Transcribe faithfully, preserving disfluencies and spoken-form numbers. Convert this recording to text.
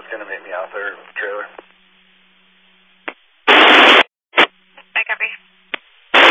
going to meet me out there with the trailer.